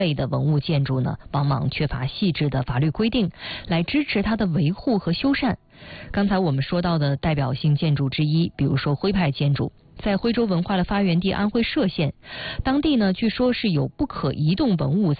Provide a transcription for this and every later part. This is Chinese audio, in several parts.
类的文物建筑呢，往往缺乏细致的法律规定来支持它的维护和修缮。刚才我们说到的代表性建筑之一，比如说徽派建筑，在徽州文化的发源地安徽歙县，当地呢据说是有不可移动文物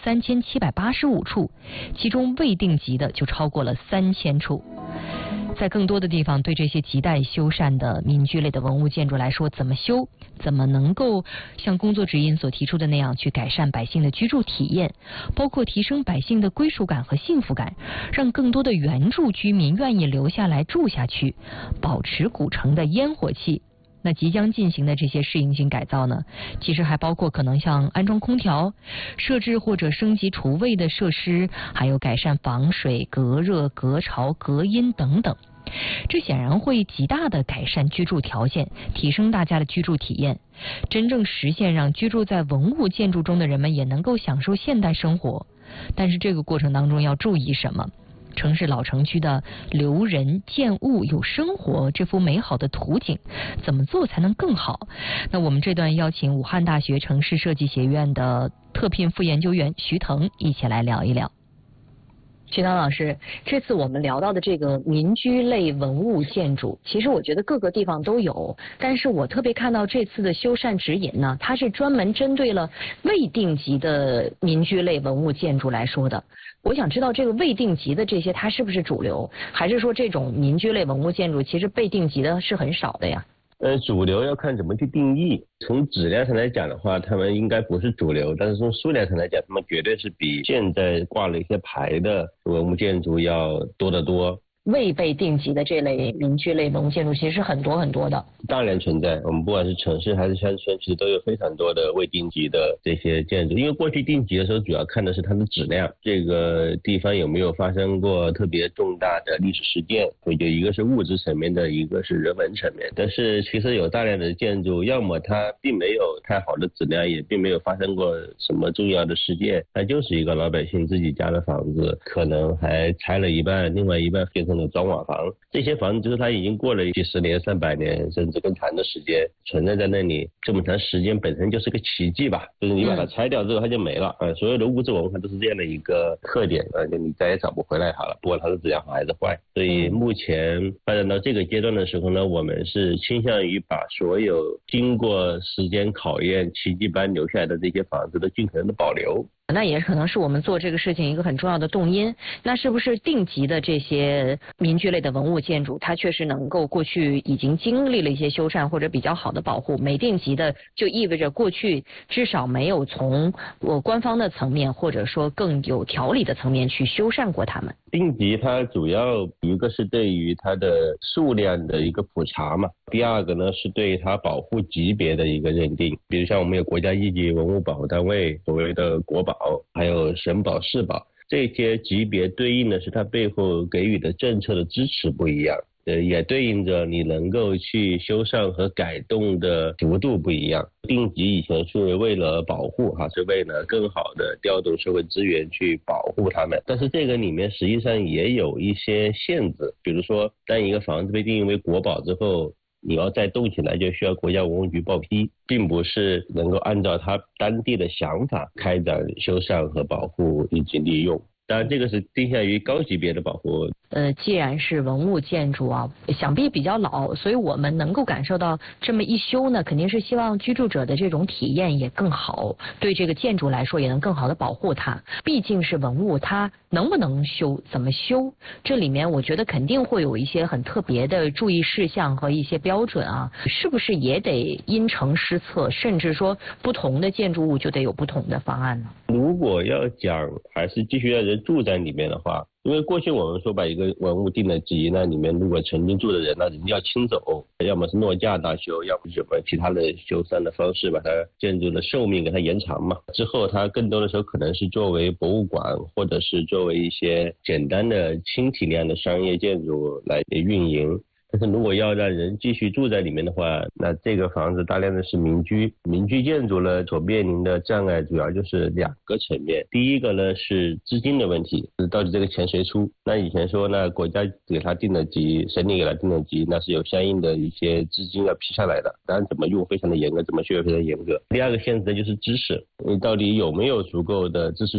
3785处，其中未定级的就超过了3000处。在更多的地方，对这些亟待修缮的民居类的文物建筑来说，怎么修，怎么能够像工作指引所提出的那样去改善百姓的居住体验，包括提升百姓的归属感和幸福感，让更多的原住居民愿意留下来住下去，保持古城的烟火气。那即将进行的这些适应性改造呢，其实还包括可能像安装空调、设置或者升级厨卫的设施，还有改善防水、隔热、隔潮、隔音等等。这显然会极大的改善居住条件，提升大家的居住体验，真正实现让居住在文物建筑中的人们也能够享受现代生活。但是这个过程当中要注意什么？城市老城区的留人建物有生活这幅美好的图景，怎么做才能更好？那我们这段邀请武汉大学城市设计学院的特聘副研究员徐腾一起来聊一聊。徐腾老师，这次我们聊到的这个民居类文物建筑，其实我觉得各个地方都有，但是我特别看到这次的修缮指引呢，它是专门针对了未定级的民居类文物建筑来说的。我想知道这个未定级的这些它是不是主流，还是说这种民居类文物建筑其实被定级的是很少的呀？ 主流要看怎么去定义。从质量上来讲的话，他们应该不是主流，但是从数量上来讲，他们绝对是比现在挂了一些牌的文物建筑要多得多。 未被定级的这类民居类文物建筑其实是很多很多的， 大量存在。我们不管是城市还是乡村，其实都有非常多的未定级的这些建筑。因为过去定级的时候，主要看的是它的质量，这个地方有没有发生过特别重大的历史事件，所以就一个是物质层面的，一个是人文层面。但是其实有大量的建筑，要么它并没有太好的质量，也并没有发生过什么重要的事件，它就是一个老百姓自己家的房子，可能还拆了一半，另外一半变成了砖瓦房。这些房子就是它已经过了几十年、300年甚至更长的时间存在在那里，这么长时间本身就是个奇迹吧，就是你把它拆掉之后它就没了所有的物质文化都是这样的一个特点就你再也找不回来好了，不管它是质量好还是坏。所以目前发展到这个阶段的时候呢，我们是倾向于把所有经过时间考验奇迹般留下来的这些房子都尽可能的保留。 那也可能是我们做这个事情一个很重要的动因。那是不是定级的这些民居类的文物建筑，它确实能够过去已经经历了一些修缮或者比较好的保护，没定级的就意味着过去至少没有从官方的层面或者说更有条理的层面去修缮过它们。 定级它主要一个是对于它的数量的一个普查嘛，第二个呢是对它保护级别的一个认定，比如像我们有国家一级文物保护单位，所谓的国保，还有省保、市保，这些级别对应的是它背后给予的政策的支持不一样，也对应着你能够去修缮和改动的幅度不一样。定级以前是为了保护是为了更好的调动社会资源去保护它们，但是这个里面实际上也有一些限制，比如说当一个房子被定义为国保之后，你要再动起来就需要国家文物局报批，并不是能够按照它当地的想法开展修缮和保护以及利用。当然这个是定向于高级别的保护。 既然是文物建筑想必比较老，所以我们能够感受到这么一修呢，肯定是希望居住者的这种体验也更好，对这个建筑来说也能更好的保护它。毕竟是文物，它能不能修，怎么修，这里面我觉得肯定会有一些很特别的注意事项和一些标准是不是也得因城施策，甚至说不同的建筑物就得有不同的方案呢？ 如果要讲还是继续让人住在里面的话，因为过去我们说把一个文物定了级，那里面如果曾经住的人，那人要清走，要么是诺价大修，要么什么其他的修缮的方式把它建筑的寿命给它延长嘛。之后它更多的时候可能是作为博物馆，或者是作为一些简单的轻体量的商业建筑来运营。但是如果要让人继续住在里面的话，那这个房子大量的是民居。民居建筑呢，所面临的障碍主要就是2个层面。第一个呢是资金的问题，到底这个钱谁出？那以前说呢，国家给他定了级，省里给他定了级，那是有相应的一些资金要批下来的，当然怎么用非常的严格，怎么学非常严格。第二个限制呢就是知识，你到底有没有足够的知识